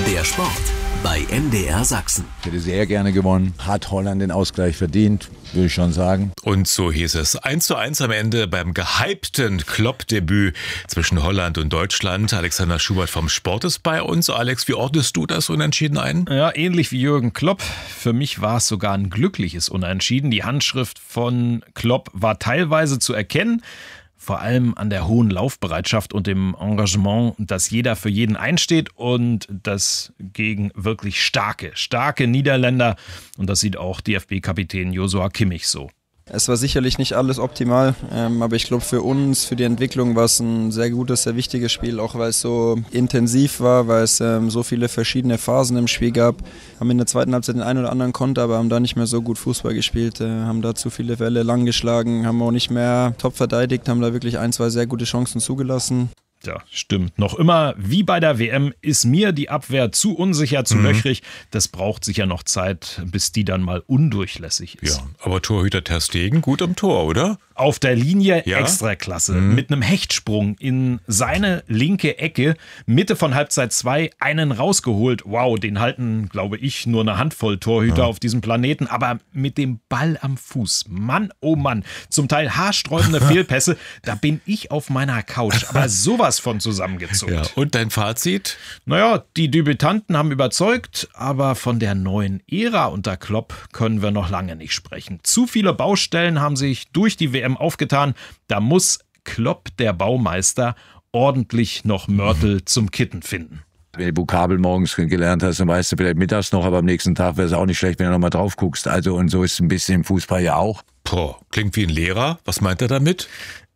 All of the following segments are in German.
Der Sport bei MDR Sachsen. Ich hätte sehr gerne gewonnen. Hat Holland den Ausgleich verdient, würde ich schon sagen. Und so hieß es 1:1 am Ende beim gehypten Klopp-Debüt zwischen Holland und Deutschland. Alexander Schubert vom Sport ist bei uns. Alex, wie ordnest du das Unentschieden ein? Ja, ähnlich wie Jürgen Klopp. Für mich war es sogar ein glückliches Unentschieden. Die Handschrift von Klopp war teilweise zu erkennen. Vor allem an der hohen Laufbereitschaft und dem Engagement, dass jeder für jeden einsteht und das gegen wirklich starke Niederländer. Und das sieht auch DFB-Kapitän Joshua Kimmich so. Es war sicherlich nicht alles optimal, aber ich glaube für uns, für die Entwicklung war es ein sehr gutes, sehr wichtiges Spiel, auch weil es so intensiv war, weil es so viele verschiedene Phasen im Spiel gab. Haben in der zweiten Halbzeit den einen oder anderen Konter, aber haben da nicht mehr so gut Fußball gespielt, haben da zu viele Bälle lang geschlagen, haben auch nicht mehr top verteidigt, haben da wirklich 1-2 sehr gute Chancen zugelassen. Ja, stimmt. Noch immer, wie bei der WM, ist mir die Abwehr zu unsicher, zu löchrig. Das braucht sicher noch Zeit, bis die dann mal undurchlässig ist. Ja, aber Torhüter Ter Stegen gut am Tor, oder? Auf der Linie Ja? Extraklasse. Mit einem Hechtsprung in seine linke Ecke, Mitte von Halbzeit 2, einen rausgeholt. Wow, den halten, glaube ich, nur eine Handvoll Torhüter auf diesem Planeten. Aber mit dem Ball am Fuß, Mann, oh Mann, zum Teil haarsträubende Fehlpässe, da bin ich auf meiner Couch, aber sowas von zusammengezuckt. Ja. Und dein Fazit? Naja, die Debütanten haben überzeugt, aber von der neuen Ära unter Klopp können wir noch lange nicht sprechen. Zu viele Baustellen haben sich durch die WM aufgetan. Da muss Klopp, der Baumeister, ordentlich noch Mörtel zum Kitten finden. Wenn du Vokabel morgens gelernt hast, dann weißt du vielleicht mittags noch, aber am nächsten Tag wäre es auch nicht schlecht, wenn du nochmal drauf guckst. Also und so ist es ein bisschen im Fußball ja auch. Klingt wie ein Lehrer. Was meint er damit?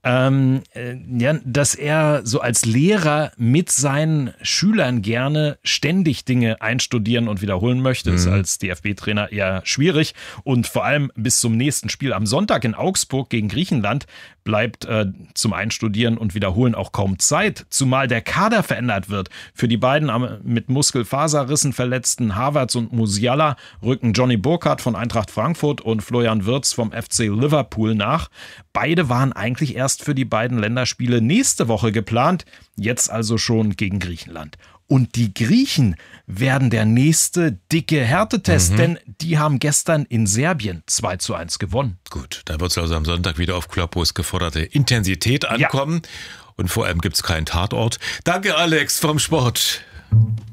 Ja, dass er so als Lehrer mit seinen Schülern gerne ständig Dinge einstudieren und wiederholen möchte, ist als DFB-Trainer eher schwierig. Und vor allem bis zum nächsten Spiel am Sonntag in Augsburg gegen Griechenland bleibt zum Einstudieren und Wiederholen auch kaum Zeit, zumal der Kader verändert wird. Für die beiden mit Muskelfaserrissen verletzten Havertz und Musiala rücken Johnny Burkhardt von Eintracht Frankfurt und Florian Wirtz vom FC Liverpool nach. Beide waren eigentlich erst für die beiden Länderspiele nächste Woche geplant, jetzt also schon gegen Griechenland. Und die Griechen werden der nächste dicke Härtetest, denn die haben gestern in Serbien 2:1 gewonnen. Gut, da wird es also am Sonntag wieder auf Kloppos geforderte Intensität ankommen. Und vor allem gibt es keinen Tatort. Danke, Alex vom Sport.